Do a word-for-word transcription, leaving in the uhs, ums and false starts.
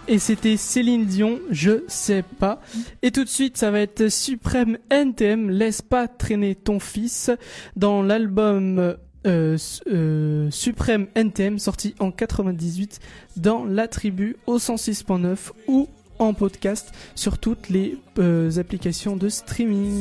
Et c'était Céline Dion, je sais pas. Et tout de suite, ça va être Supreme N T M, laisse pas traîner ton fils, dans l'album euh, euh, Supreme N T M, sorti en quatre-vingt-dix-huit dans la tribu au cent six point neuf ou en podcast sur toutes les euh, applications de streaming.